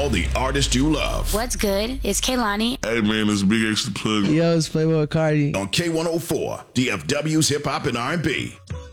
all the artists you love. What's good? It's Kehlani. Hey man, it's Big Extra Plug. Yo, it's Playboy Cardi. On K104, DFW's Hip Hop and R&B.